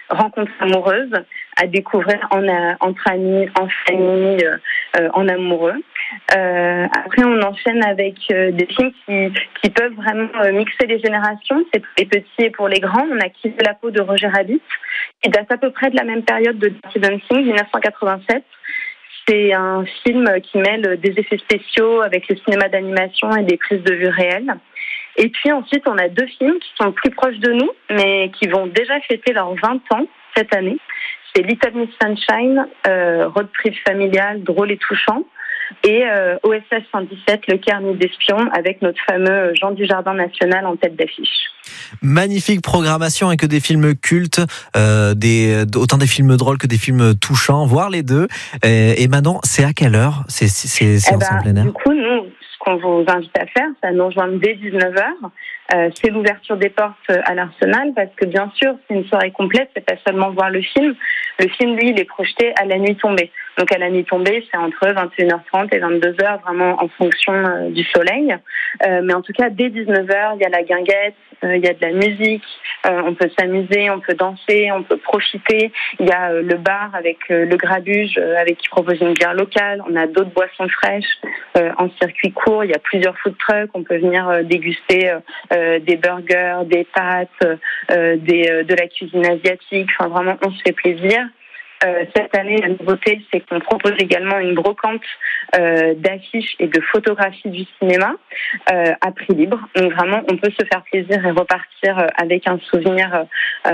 rencontres amoureuses à découvrir entre amis, en famille, en amoureux. Après, on enchaîne avec des films qui peuvent vraiment mixer les générations. C'est pour les petits et pour les grands. On a Qui veut la peau de Roger Rabbit, qui date à peu près de la même période de Dirty Dancing, 1987. C'est un film qui mêle des effets spéciaux avec le cinéma d'animation et des prises de vue réelles. Et puis ensuite, on a 2 films qui sont plus proches de nous, mais qui vont déjà fêter leurs 20 ans cette année. C'est Little Miss Sunshine, road trip familial, drôle et touchant, et OSS 117, le carnet d'espions, avec notre fameux Jean Dujardin National en tête d'affiche. Magnifique programmation avec des films cultes, autant des films drôles que des films touchants, voire les deux. Et maintenant, c'est à quelle heure c'est en plein air? Du coup, nous, ce qu'on vous invite à faire, c'est à nous rejoindre dès 19h. C'est l'ouverture des portes à l'Arsenal, parce que bien sûr, c'est une soirée complète, c'est pas seulement voir le film. Le film, lui, il est projeté à la nuit tombée. Donc à la nuit tombée, c'est entre 21h30 et 22h, vraiment en fonction du soleil. Mais en tout cas, dès 19h, il y a la guinguette, il y a de la musique, on peut s'amuser, on peut danser, on peut profiter. Il y a le bar avec le Grabuge, avec qui propose une bière locale. On a d'autres boissons fraîches en circuit court. Il y a plusieurs food trucks. On peut venir déguster des burgers, des pâtes, de la cuisine asiatique. Enfin, vraiment, on se fait plaisir. Cette année, la nouveauté, c'est qu'on propose également une brocante d'affiches et de photographies du cinéma à prix libre. Donc vraiment, on peut se faire plaisir et repartir avec un souvenir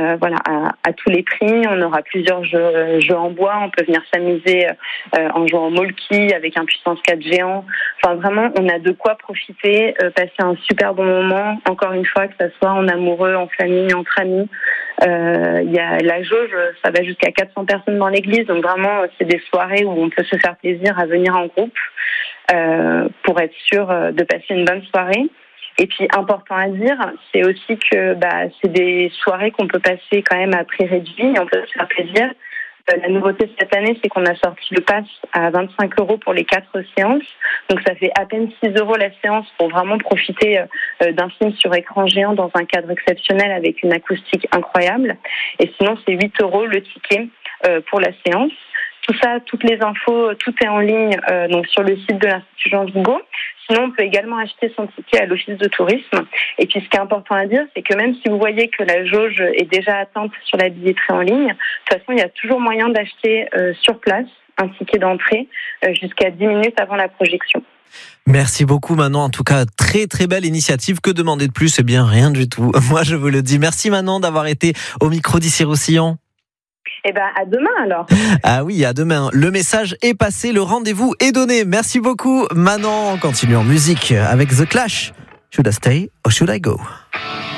à tous les prix. On aura plusieurs jeux en bois. On peut venir s'amuser en jouant au molki avec un puissance 4 géant. Enfin vraiment, on a de quoi profiter, passer un super bon moment. Encore une fois, que ça soit en amoureux, en famille, entre amis. Il y a la jauge, ça va jusqu'à 400 personnes dans l'église, donc vraiment c'est des soirées où on peut se faire plaisir à venir en groupe pour être sûr de passer une bonne soirée. Et puis important à dire, c'est aussi que c'est des soirées qu'on peut passer quand même à prix réduit et on peut se faire plaisir. La nouveauté cette année, c'est qu'on a sorti le pass à 25 € pour les 4 séances. Donc ça fait à peine 6 € la séance pour vraiment profiter d'un film sur écran géant dans un cadre exceptionnel avec une acoustique incroyable. Et sinon, c'est 8 € le ticket pour la séance. Tout ça, toutes les infos, tout est en ligne donc sur le site de l'Institut Jean Vigo. Sinon, on peut également acheter son ticket à l'Office de tourisme. Et puis, ce qui est important à dire, c'est que même si vous voyez que la jauge est déjà atteinte sur la billetterie en ligne, de toute façon, il y a toujours moyen d'acheter sur place un ticket d'entrée jusqu'à 10 minutes avant la projection. Merci beaucoup Manon, en tout cas très très belle initiative, que demander de plus? Eh bien rien du tout, moi je vous le dis. Merci Manon d'avoir été au micro d'Ici Roussillon. Eh ben, à demain alors. Ah oui, à demain. Le message est passé, le rendez-vous est donné. Merci beaucoup Manon. On continue en musique avec The Clash. Should I stay or should I go?